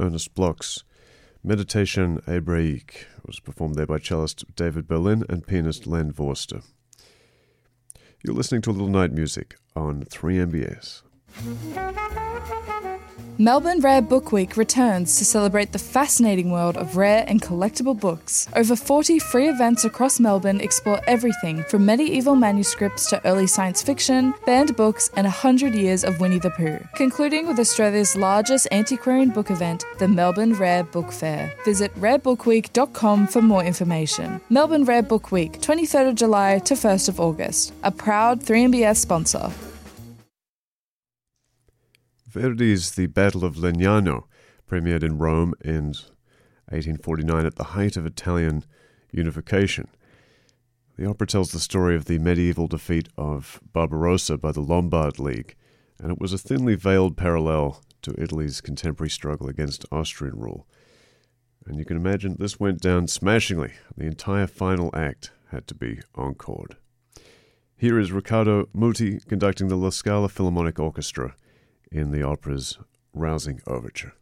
Ernest Bloch's Meditation Hébraïque was performed there by cellist David Berlin and pianist Len Vorster. You're listening to a little night music on 3MBS. Melbourne Rare Book Week returns to celebrate the fascinating world of rare and collectible books. Over 40 free events across Melbourne explore everything from medieval manuscripts to early science fiction, banned books, and 100 years of Winnie the Pooh. Concluding with Australia's largest antiquarian book event, the Melbourne Rare Book Fair. Visit rarebookweek.com for more information. Melbourne Rare Book Week, 23rd of July to 1st of August. A proud 3MBS sponsor. Verdi's The Battle of Legnano premiered in Rome in 1849 at the height of Italian unification. The opera tells the story of the medieval defeat of Barbarossa by the Lombard League, and it was a thinly veiled parallel to Italy's contemporary struggle against Austrian rule. And you can imagine this went down smashingly. The entire final act had to be encored. Here is Riccardo Muti conducting the La Scala Philharmonic Orchestra in the opera's rousing overture.